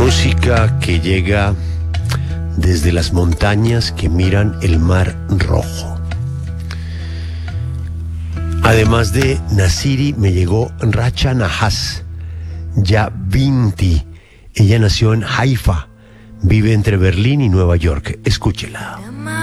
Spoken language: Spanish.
Música que llega desde las montañas que miran el Mar Rojo. Además de Nasiri, me llegó Racha Nahas, ya Binti. Ella nació en Haifa, vive entre Berlín y Nueva York. Escúchela.